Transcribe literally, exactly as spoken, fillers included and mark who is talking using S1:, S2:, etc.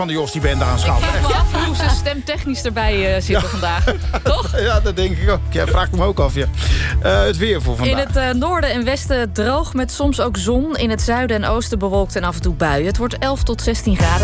S1: van de Jos die band
S2: Ik
S1: aanschaffen.
S2: vraag me af hoe ze stemtechnisch erbij uh, zitten
S1: Ja.
S2: vandaag. Toch?
S1: Ja, dat denk ik ook. Ja, vraag ik me ook af, ja. Uh, het weer voor vandaag.
S2: In het uh, noorden en westen droog met soms ook zon. In het zuiden en oosten bewolkt en af en toe buien. Het wordt elf tot zestien graden.